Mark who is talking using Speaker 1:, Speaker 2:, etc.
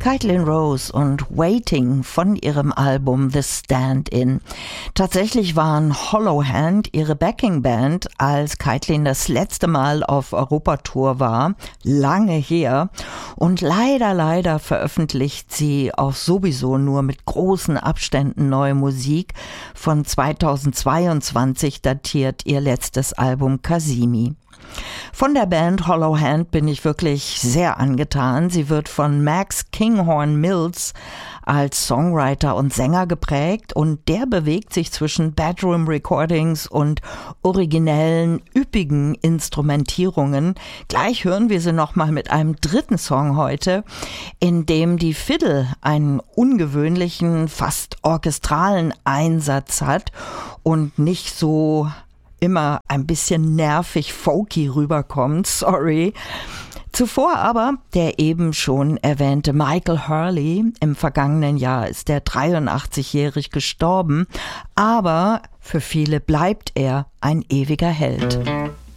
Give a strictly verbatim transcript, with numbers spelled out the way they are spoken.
Speaker 1: Caitlin Rose und Waiting von ihrem Album The Stand-In. Tatsächlich waren Hollow Hand ihre Backing-Band, als Caitlin das letzte Mal auf Europatour war, lange her. Und leider, leider veröffentlicht sie auch sowieso nur mit großen Abständen neue Musik. Von zweitausendzweiundzwanzig datiert ihr letztes Album Kazimi. Von der Band Hollow Hand bin ich wirklich sehr angetan. Sie wird von Max Kinghorn Mills als Songwriter und Sänger geprägt und der bewegt sich zwischen Bedroom Recordings und originellen, üppigen Instrumentierungen. Gleich hören wir sie nochmal mit einem dritten Song heute, in dem die Fiddle einen ungewöhnlichen, fast orchestralen Einsatz hat und nicht so immer ein bisschen nervig folky rüberkommt, sorry. Zuvor aber der eben schon erwähnte Michael Hurley. Im vergangenen Jahr ist er dreiundachtzig-jährig gestorben, aber für viele bleibt er ein ewiger Held.